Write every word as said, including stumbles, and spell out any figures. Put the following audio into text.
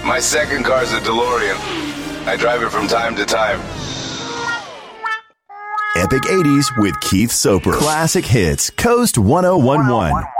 My second car's a DeLorean. I drive it from time to time. Epic eighties with Keith Soper. Classic Hits, Coast ten eleven.